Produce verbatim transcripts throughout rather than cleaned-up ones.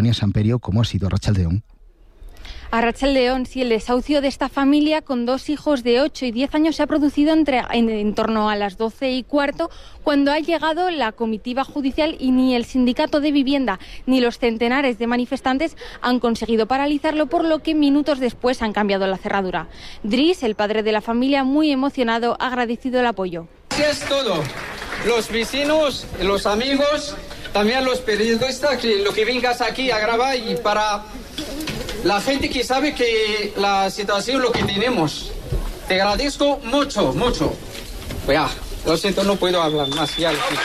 Economía Samperio, ¿cómo ha sido, Arratsaldeon? Arratsaldeon, sí, el desahucio de esta familia con dos hijos de ocho y diez años se ha producido entre, en, en torno a las doce y cuarto, cuando ha llegado la comitiva judicial, y ni el sindicato de vivienda ni los centenares de manifestantes han conseguido paralizarlo, por lo que minutos después han cambiado la cerradura. Dries, el padre de la familia, muy emocionado, ha agradecido el apoyo. Es todo. Los vecinos, los amigos, también los periodistas, que lo que vengas aquí a grabar, y para la gente que sabe que la situación, lo que tenemos. Te agradezco mucho, mucho. Pues ya, lo siento, no puedo hablar más. Ya, gracias.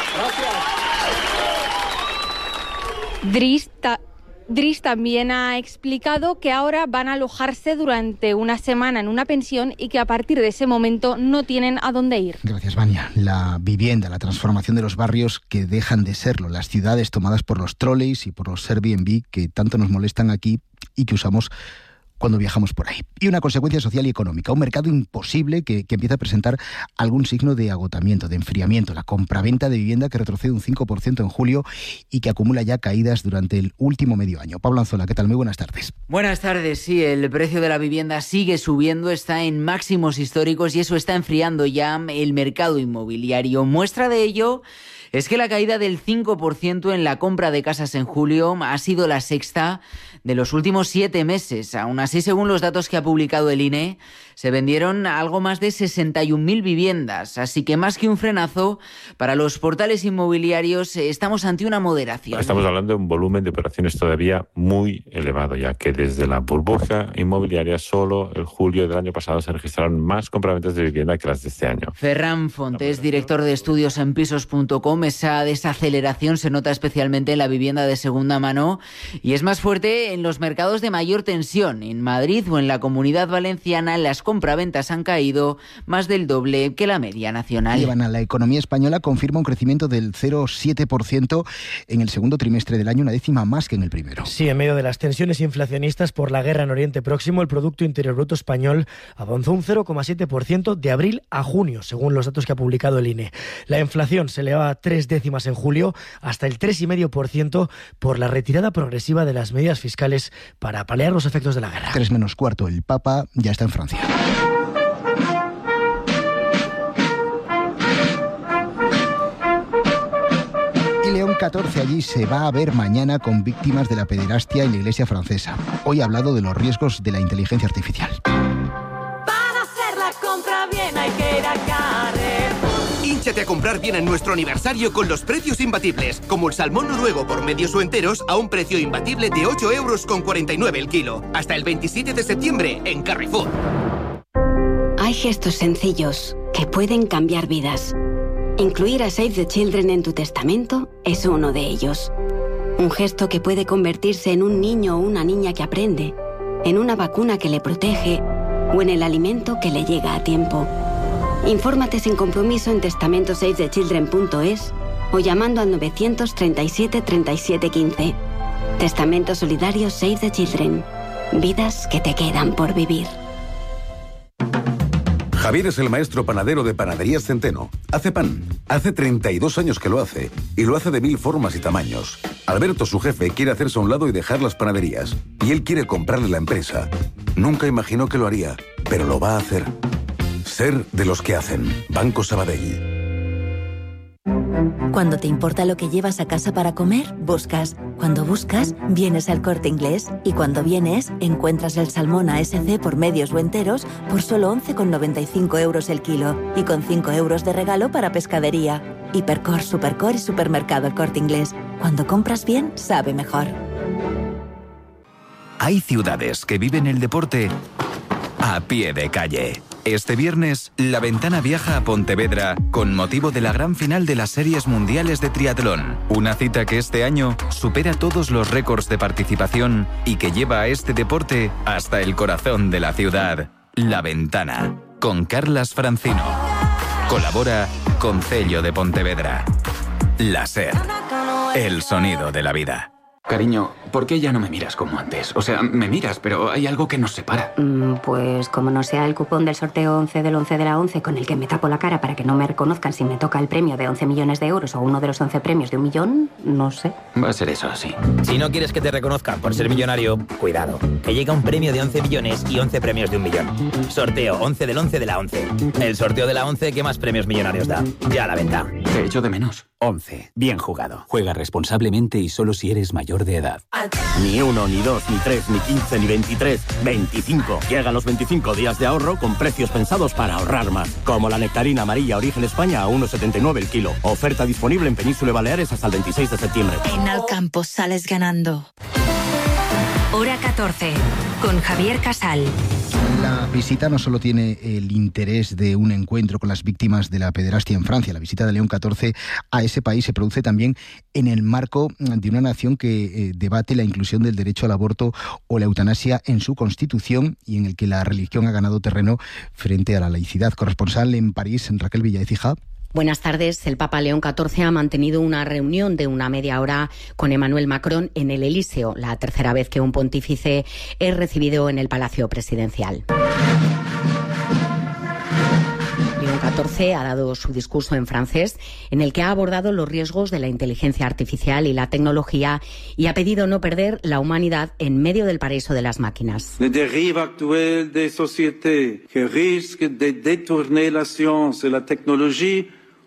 Dries, ta- Dries también ha explicado que ahora van a alojarse durante una semana en una pensión y que a partir de ese momento no tienen a dónde ir. Gracias, Vania. La vivienda, la transformación de los barrios que dejan de serlo, las ciudades tomadas por los trolleys y por los Airbnb que tanto nos molestan aquí y que usamos cuando viajamos por ahí. Y una consecuencia social y económica, un mercado imposible que, que empieza a presentar algún signo de agotamiento, de enfriamiento, la compraventa de vivienda que retrocede un cinco por ciento en julio y que acumula ya caídas durante el último medio año. Pablo Anzola, ¿qué tal? Muy buenas tardes. Buenas tardes, sí, el precio de la vivienda sigue subiendo, está en máximos históricos y eso está enfriando ya el mercado inmobiliario. Muestra de ello es que la caída del cinco por ciento en la compra de casas en julio ha sido la sexta de los últimos siete meses. Aún así, según los datos que ha publicado el I N E, se vendieron algo más de sesenta y un mil viviendas. Así que más que un frenazo, para los portales inmobiliarios estamos ante una moderación. Estamos hablando de un volumen de operaciones todavía muy elevado, ya que desde la burbuja inmobiliaria solo el julio del año pasado se registraron más compraventas de vivienda que las de este año. Ferran Fontes, director de estudios en pisos punto com, esa desaceleración se nota especialmente en la vivienda de segunda mano y es más fuerte en los mercados de mayor tensión. En Madrid o en la Comunidad Valenciana las compraventas han caído más del doble que la media nacional. Ivana, la economía española confirma un crecimiento del cero coma siete por ciento en el segundo trimestre del año, una décima más que en el primero. Sí, en medio de las tensiones inflacionistas por la guerra en Oriente Próximo, el Producto Interior Bruto español avanzó un cero coma siete por ciento de abril a junio, según los datos que ha publicado el I N E. La inflación se elevaba a tres décimas en julio, hasta el tres coma cinco por ciento por la retirada progresiva de las medidas fiscales para paliar los efectos de la guerra. Tres menos cuarto, el Papa ya está en Francia. Y León catorce allí se va a ver mañana con víctimas de la pederastia en la iglesia francesa. Hoy ha hablado de los riesgos de la inteligencia artificial. Para hacer la compra bien hay que ir a Carrefour. Hínchate a comprar bien en nuestro aniversario con los precios imbatibles, como el salmón noruego por medios o enteros a un precio imbatible de ocho euros con cuarenta y nueve el kilo. Hasta el veintisiete de septiembre en Carrefour. Hay gestos sencillos que pueden cambiar vidas. Incluir a Save the Children en tu testamento es uno de ellos. Un gesto que puede convertirse en un niño o una niña que aprende, en una vacuna que le protege o en el alimento que le llega a tiempo. Infórmate sin compromiso en testamento save the children punto es o llamando al novecientos treinta y siete treinta y siete quince. Testamento solidario Save the Children. Vidas que te quedan por vivir. Javier es el maestro panadero de Panaderías Centeno. Hace pan. Hace treinta y dos años que lo hace. Y lo hace de mil formas y tamaños. Alberto, su jefe, quiere hacerse a un lado y dejar las panaderías. Y él quiere comprarle la empresa. Nunca imaginó que lo haría, pero lo va a hacer. Ser de los que hacen. Banco Sabadell. Cuando te importa lo que llevas a casa para comer, buscas. Cuando buscas, vienes al Corte Inglés. Y cuando vienes, encuentras el salmón A S C por medios o enteros por solo once con noventa y cinco euros el kilo. Y con cinco euros de regalo para pescadería. Hipercor, Supercor y Supermercado El Corte Inglés. Cuando compras bien, sabe mejor. Hay ciudades que viven el deporte a pie de calle. Este viernes, La Ventana viaja a Pontevedra con motivo de la gran final de las Series Mundiales de Triatlón. Una cita que este año supera todos los récords de participación y que lleva a este deporte hasta el corazón de la ciudad. La Ventana, con Carlas Francino. Colabora Concello de Pontevedra. La SER, el sonido de la vida. Cariño, ¿por qué ya no me miras como antes? O sea, me miras, pero hay algo que nos separa. Mm, pues como no sea el cupón del sorteo once del once de la once con el que me tapo la cara para que no me reconozcan si me toca el premio de once millones de euros o uno de los once premios de un millón, no sé. Va a ser eso, así. Si no quieres que te reconozcan por ser millonario, cuidado, que llega un premio de once millones y once premios de un millón. Sorteo once del once de la once. El sorteo de la once que más premios millonarios da. Ya a la venta. Te echo de menos. once. Bien jugado. Juega responsablemente y solo si eres mayor de edad. Ni uno, ni dos, ni tres, ni quince, ni veintitrés. veinticinco. Llegan los veinticinco días de ahorro con precios pensados para ahorrar más. Como la nectarina amarilla Origen España a uno setenta y nueve el kilo. Oferta disponible en Península y Baleares hasta el veintiséis de septiembre. En Alcampo sales ganando. Hora catorce. Con Javier Casal. La visita no solo tiene el interés de un encuentro con las víctimas de la pederastia en Francia. La visita de León catorce a ese país se produce también en el marco de una nación que eh, debate la inclusión del derecho al aborto o la eutanasia en su constitución y en el que la religión ha ganado terreno frente a la laicidad. Corresponsal en París, Raquel Villaécija. Buenas tardes. El Papa León catorce ha mantenido una reunión de una media hora con Emmanuel Macron en el Elíseo, la tercera vez que un pontífice es recibido en el Palacio Presidencial. León catorce ha dado su discurso en francés, en el que ha abordado los riesgos de la inteligencia artificial y la tecnología y ha pedido no perder la humanidad en medio del paraíso de las máquinas. La deriva actual de sociedad que risque de détourner la ciencia y la tecnología.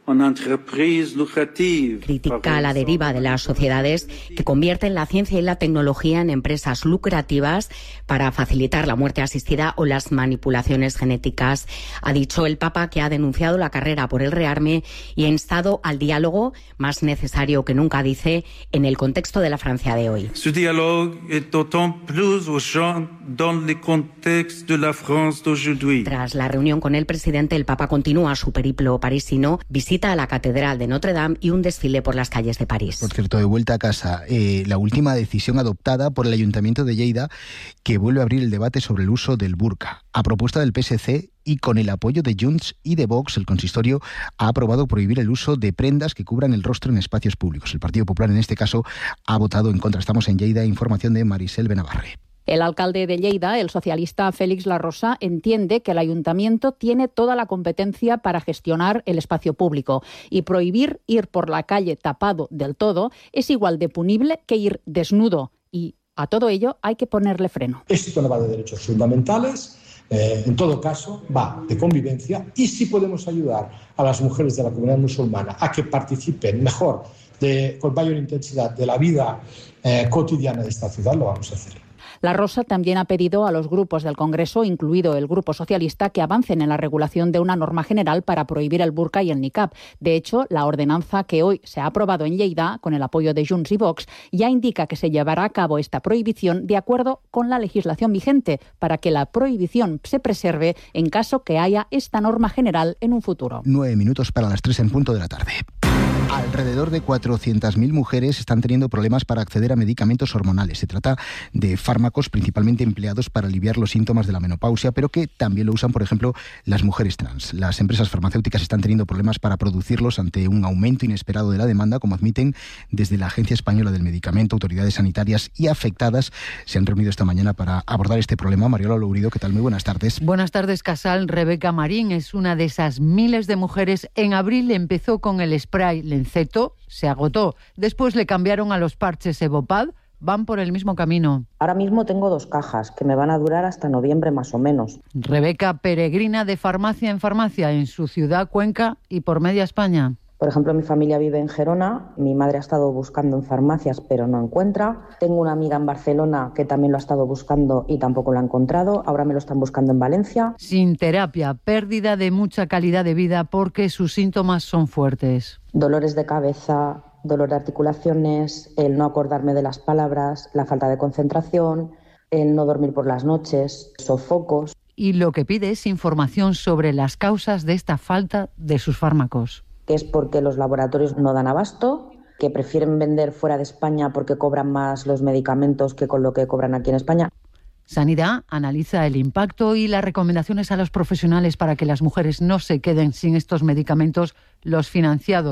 Critica la deriva de las sociedades que convierten la ciencia y la tecnología en empresas lucrativas para facilitar la muerte asistida o las manipulaciones genéticas. Ha dicho el Papa que ha denunciado la carrera por el rearme y ha instado al diálogo, más necesario que nunca, dice, en el contexto de la Francia de hoy. Ce dialogue est d'autant plus urgent dans le contexte de la France d'aujourd'hui. Tras la reunión con el presidente, el Papa continúa su periplo parisino, visita a la Catedral de Notre Dame y un desfile por las calles de París. Por cierto, de vuelta a casa, eh, la última decisión adoptada por el Ayuntamiento de Lleida, que vuelve a abrir el debate sobre el uso del burka. A propuesta del P S C y con el apoyo de Junts y de Vox, el consistorio ha aprobado prohibir el uso de prendas que cubran el rostro en espacios públicos. El Partido Popular, en este caso, ha votado en contra. Estamos en Lleida, información de Marisel Benavarre. El alcalde de Lleida, el socialista Félix Larrosa, entiende que el ayuntamiento tiene toda la competencia para gestionar el espacio público y prohibir ir por la calle tapado del todo es igual de punible que ir desnudo y a todo ello hay que ponerle freno. Esto no va de derechos fundamentales, eh, en todo caso va de convivencia y si podemos ayudar a las mujeres de la comunidad musulmana a que participen mejor, de, con mayor intensidad de la vida eh, cotidiana de esta ciudad, lo vamos a hacer. Larrosa también ha pedido a los grupos del Congreso, incluido el Grupo Socialista, que avancen en la regulación de una norma general para prohibir el burka y el niqab. De hecho, la ordenanza que hoy se ha aprobado en Lleida, con el apoyo de Junts y Vox, ya indica que se llevará a cabo esta prohibición de acuerdo con la legislación vigente, para que la prohibición se preserve en caso que haya esta norma general en un futuro. Nueve minutos para las tres en punto de la tarde. Alrededor de cuatrocientas mil mujeres están teniendo problemas para acceder a medicamentos hormonales. Se trata de fármacos principalmente empleados para aliviar los síntomas de la menopausia, pero que también lo usan, por ejemplo, las mujeres trans. Las empresas farmacéuticas están teniendo problemas para producirlos ante un aumento inesperado de la demanda, como admiten desde la Agencia Española del Medicamento. Autoridades sanitarias y afectadas se han reunido esta mañana para abordar este problema. Mariola Lourido, ¿qué tal? Muy buenas tardes. Buenas tardes, Casal. Rebeca Marín es una de esas miles de mujeres. En abril empezó con el spray Lenceto, se agotó. Después le cambiaron a los parches Evopad. Van por el mismo camino. Ahora mismo tengo dos cajas que me van a durar hasta noviembre más o menos. Rebeca peregrina de farmacia en farmacia en su ciudad, Cuenca, y por media España. Por ejemplo, mi familia vive en Gerona, mi madre ha estado buscando en farmacias pero no encuentra. Tengo una amiga en Barcelona que también lo ha estado buscando y tampoco lo ha encontrado. Ahora me lo están buscando en Valencia. Sin terapia, pérdida de mucha calidad de vida porque sus síntomas son fuertes. Dolores de cabeza, dolor de articulaciones, el no acordarme de las palabras, la falta de concentración, el no dormir por las noches, sofocos. Y lo que pide es información sobre las causas de esta falta de sus fármacos. Que es porque los laboratorios no dan abasto, que prefieren vender fuera de España porque cobran más los medicamentos que con lo que cobran aquí en España. Sanidad analiza el impacto y las recomendaciones a los profesionales para que las mujeres no se queden sin estos medicamentos, los financiados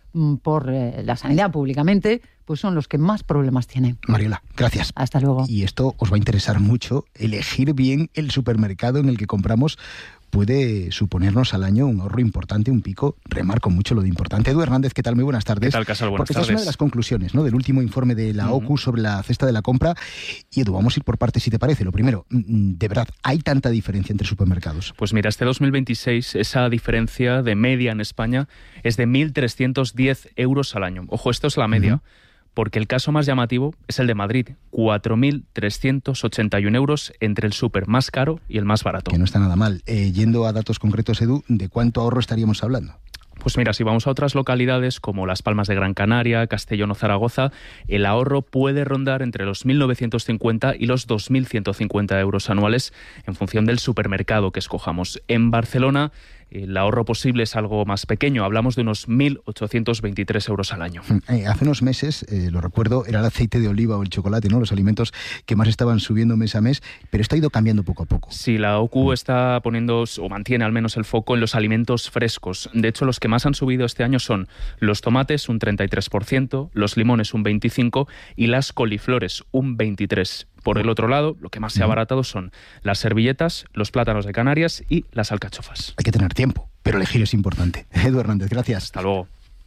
por eh, la sanidad públicamente, pues son los que más problemas tienen. Mariola, gracias. Hasta luego. Y esto os va a interesar mucho, elegir bien el supermercado en el que compramos puede suponernos al año un ahorro importante, un pico. Remarco mucho lo de importante. Edu Hernández, ¿qué tal? Muy buenas tardes. ¿Qué tal, Casal? Buenas Porque esta tardes. es una de las conclusiones, ¿no?, del último informe de la O C U sobre la cesta de la compra. Y Edu, vamos a ir por partes, si te parece. Lo primero, ¿de verdad hay tanta diferencia entre supermercados? Pues mira, este dos mil veintiséis esa diferencia de media en España es de mil trescientos diez euros al año. Ojo, esto es la media. Uh-huh. Porque el caso más llamativo es el de Madrid, cuatro mil trescientos ochenta y uno euros entre el súper más caro y el más barato. Que no está nada mal. Eh, yendo a datos concretos, Edu, ¿de cuánto ahorro estaríamos hablando? Pues mira, si vamos a otras localidades como Las Palmas de Gran Canaria, Castellón o Zaragoza, el ahorro puede rondar entre los mil novecientos cincuenta y los dos mil ciento cincuenta euros anuales en función del supermercado que escojamos. En Barcelona, el ahorro posible es algo más pequeño, hablamos de unos mil ochocientos veintitrés euros al año. Eh, hace unos meses, eh, lo recuerdo, era el aceite de oliva o el chocolate, ¿no?, los alimentos que más estaban subiendo mes a mes, pero esto ha ido cambiando poco a poco. Sí, la O C U está poniendo, o mantiene al menos el foco en los alimentos frescos. De hecho, los que más han subido este año son los tomates, un treinta y tres por ciento, los limones, un veinticinco por ciento y las coliflores, un veintitrés por ciento. Por el otro lado, lo que más se ha abaratado son las servilletas, los plátanos de Canarias y las alcachofas. Hay que tener tiempo, pero elegir es importante. Edu Hernández, gracias. Hasta luego.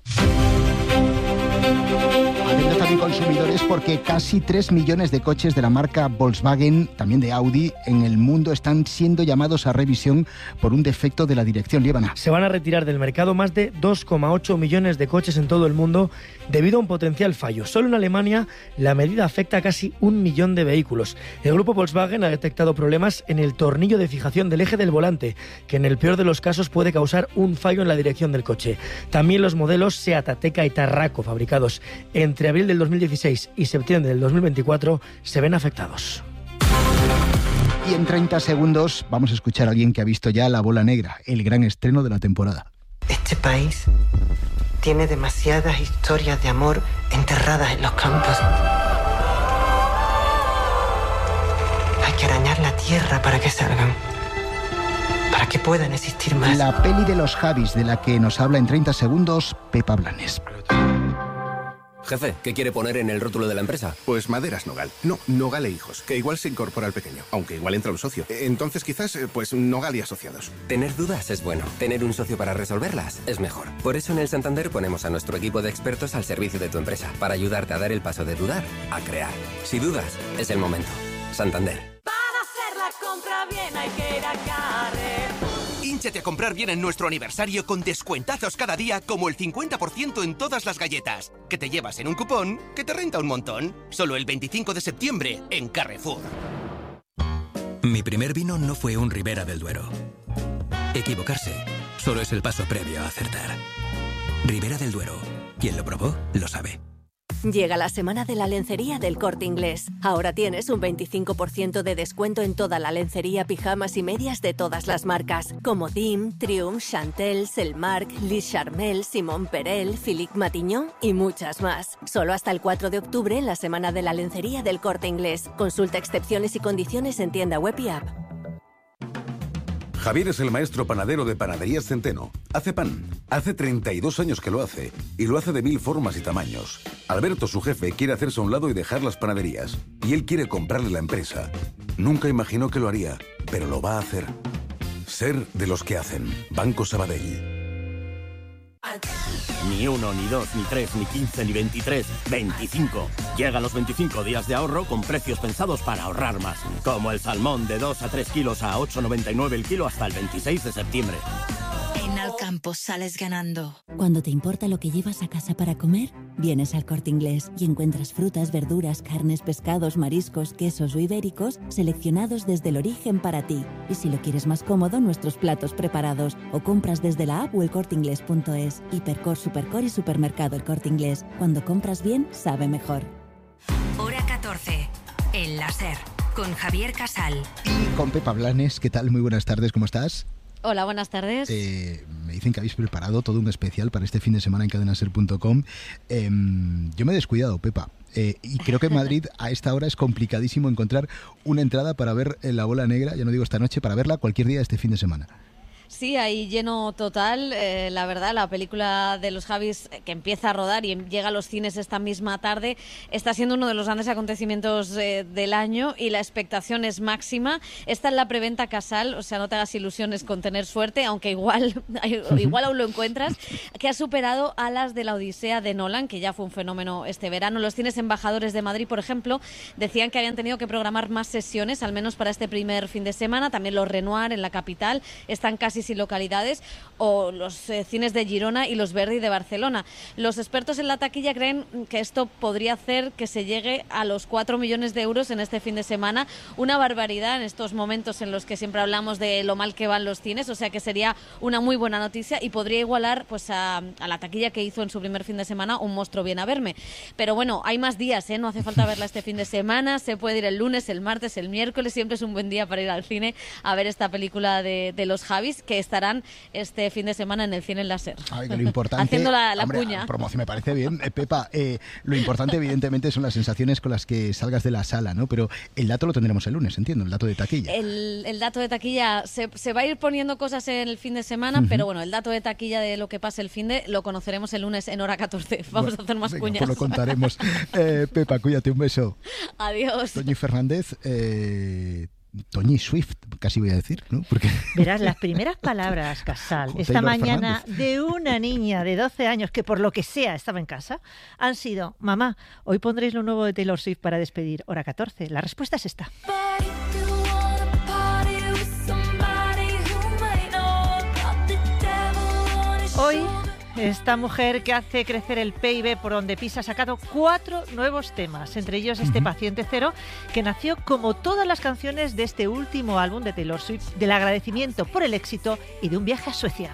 Atentos también consumidores, porque casi tres millones de coches de la marca Volkswagen, también de Audi, en el mundo están siendo llamados a revisión por un defecto de la dirección. Líbana. Se van a retirar del mercado más de dos coma ocho millones de coches en todo el mundo debido a un potencial fallo. Solo en Alemania la medida afecta a casi un millón de vehículos. El grupo Volkswagen ha detectado problemas en el tornillo de fijación del eje del volante, que en el peor de los casos puede causar un fallo en la dirección del coche. También los modelos Seat Ateca y Tarraco, fabricados entre abril del dos mil dieciséis y septiembre del dos mil veinticuatro, se ven afectados. Y en treinta segundos vamos a escuchar a alguien que ha visto ya La Bola Negra, el gran estreno de la temporada. Este país tiene demasiadas historias de amor enterradas en los campos. Hay que arañar la tierra para que salgan, para que puedan existir más. La peli de los Javis, de la que nos habla en treinta segundos Pepa Blanes. Jefe, ¿qué quiere poner en el rótulo de la empresa? Pues Maderas Nogal. No, Nogal e Hijos, que igual se incorpora al pequeño, aunque igual entra un socio. Entonces quizás, pues Nogal y Asociados. Tener dudas es bueno. Tener un socio para resolverlas es mejor. Por eso en el Santander ponemos a nuestro equipo de expertos al servicio de tu empresa, para ayudarte a dar el paso de dudar a crear. Si dudas, es el momento. Santander. Para hacer la compra bien hay que ir a Carrer. Hínchate a comprar bien en nuestro aniversario con descuentazos cada día, como el cincuenta por ciento en todas las galletas, que te llevas en un cupón que te renta un montón. Solo el veinticinco de septiembre en Carrefour. Mi primer vino no fue un Ribera del Duero. Equivocarse solo es el paso previo a acertar. Ribera del Duero. Quien lo probó, lo sabe. Llega la semana de la lencería del Corte Inglés. Ahora tienes un veinticinco por ciento de descuento en toda la lencería, pijamas y medias de todas las marcas, como Dim, Triumph, Chantel, Selmark, Lis Charmel, Simon Perel, Philippe Matignon y muchas más. Solo hasta el cuatro de octubre en la semana de la lencería del Corte Inglés. Consulta excepciones y condiciones en tienda web y app. Javier es el maestro panadero de Panaderías Centeno. Hace pan. Hace treinta y dos años que lo hace. Y lo hace de mil formas y tamaños. Alberto, su jefe, quiere hacerse a un lado y dejar las panaderías. Y él quiere comprarle la empresa. Nunca imaginó que lo haría, pero lo va a hacer. Ser de los que hacen. Banco Sabadell. Ni uno, ni dos, ni tres, ni quince, ni veintitrés, veinticinco. Llegan los veinticinco días de ahorro con precios pensados para ahorrar más. Como el salmón de dos a tres kilos a ocho noventa y nueve el kilo hasta el veintiséis de septiembre. En Alcampo sales ganando. Cuando te importa lo que llevas a casa para comer, vienes al Corte Inglés y encuentras frutas, verduras, carnes, pescados, mariscos, quesos o ibéricos seleccionados desde el origen para ti. Y si lo quieres más cómodo, nuestros platos preparados. O compras desde la app o el corte inglés punto es. Hipercor, Supercor y Supermercado El Corte Inglés. Cuando compras bien, sabe mejor. Hora catorce. El láser. Con Javier Casal. Y con Pepa Blanes. ¿Qué tal? Muy buenas tardes. ¿Cómo estás? Hola, buenas tardes. Eh, me dicen que habéis preparado todo un especial para este fin de semana en cadena ser punto com. Eh, yo me he descuidado, Pepa. Eh, y creo que en Madrid a esta hora es complicadísimo encontrar una entrada para ver La Bola Negra, ya no digo esta noche, para verla cualquier día de este fin de semana. Sí, hay lleno total. Eh, la verdad, la película de los Javis, que empieza a rodar y llega a los cines esta misma tarde, está siendo uno de los grandes acontecimientos eh, del año y la expectación es máxima. Esta es la preventa Casal, o sea, no te hagas ilusiones con tener suerte, aunque igual, igual aún lo encuentras, que ha superado a las de la Odisea de Nolan, que ya fue un fenómeno este verano. Los cines embajadores de Madrid, por ejemplo, decían que habían tenido que programar más sesiones, al menos para este primer fin de semana. También los Renoir en la capital están casi sin localidades, o los eh, cines de Girona y los Verdi de Barcelona. Los expertos en la taquilla creen que esto podría hacer que se llegue a los cuatro millones de euros en este fin de semana, una barbaridad en estos momentos en los que siempre hablamos de lo mal que van los cines, o sea que sería una muy buena noticia y podría igualar pues a, a la taquilla que hizo en su primer fin de semana Un monstruo viene a verme. Pero bueno, hay más días, ¿eh? No hace falta verla este fin de semana, se puede ir el lunes, el martes, el miércoles, siempre es un buen día para ir al cine a ver esta película de, de los Javis, que estarán este fin de semana en el cine en la SER. Ay, que lo importante, haciendo la, la hombre, cuña. Promoción, me parece bien, eh, Pepa. Eh, lo importante, evidentemente, son las sensaciones con las que salgas de la sala, ¿no? Pero el dato lo tendremos el lunes, entiendo, el dato de taquilla. El, el dato de taquilla, se, se va a ir poniendo cosas en el fin de semana, uh-huh. pero bueno, el dato de taquilla de lo que pase el fin de lo conoceremos el lunes en hora catorce. Vamos bueno, a hacer más venga, cuñas. Pues lo contaremos. eh, Pepa, cuídate, un beso. Adiós. Toñi Fernández, eh... Toñi Swift, casi voy a decir, ¿no? Porque... Verás, las primeras palabras, Casal, esta Taylor mañana Fernández. De una niña de doce años que por lo que sea estaba en casa, han sido: mamá, hoy pondréis lo nuevo de Taylor Swift para despedir hora catorce. La respuesta es esta. Hoy, esta mujer que hace crecer el P I B por donde pisa ha sacado cuatro nuevos temas, entre ellos este uh-huh. Paciente Cero, que nació como todas las canciones de este último álbum de Taylor Swift, del agradecimiento por el éxito y de un viaje a Suecia.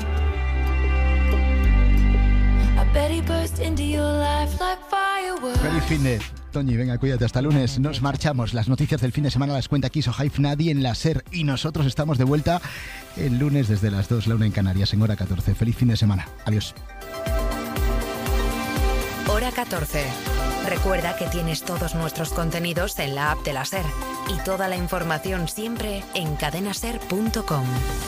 Feliz fin de... Toñi, venga, cuídate, hasta lunes. Nos marchamos. Las noticias del fin de semana las cuenta Kiso Hive, nadie en la SER, y nosotros estamos de vuelta el lunes desde las dos, la una en Canarias, en hora catorce. Feliz fin de semana. Adiós. Hora catorce. Recuerda que tienes todos nuestros contenidos en la app de la SER y toda la información siempre en cadena ser punto com.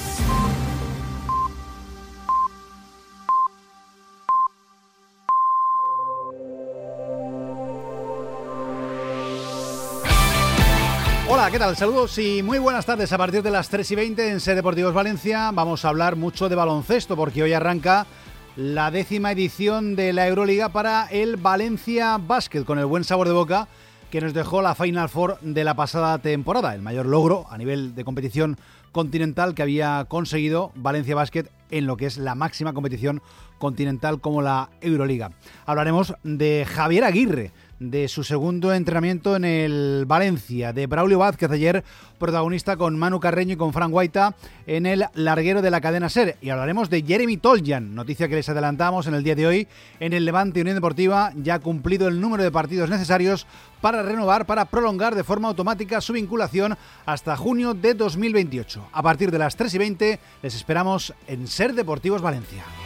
Hola, ¿qué tal? Saludos y muy buenas tardes. A partir de las tres y veinte en SER Deportivos Valencia vamos a hablar mucho de baloncesto, porque hoy arranca la décima edición de la Euroliga para el Valencia Basket, con el buen sabor de boca que nos dejó la Final Four de la pasada temporada, el mayor logro a nivel de competición continental que había conseguido Valencia Basket en lo que es la máxima competición continental como la Euroliga. Hablaremos de Javier Aguirre, de su segundo entrenamiento en el Valencia, de Braulio Vázquez, ayer protagonista con Manu Carreño y con Fran Guaita en el larguero de la cadena SER, y hablaremos de Jeremy Toljan, noticia que les adelantamos en el día de hoy. En el Levante Unión Deportiva ya ha cumplido el número de partidos necesarios para renovar, para prolongar de forma automática su vinculación hasta junio de dos mil veintiocho. A partir de las tres y veinte les esperamos en SER Deportivos Valencia.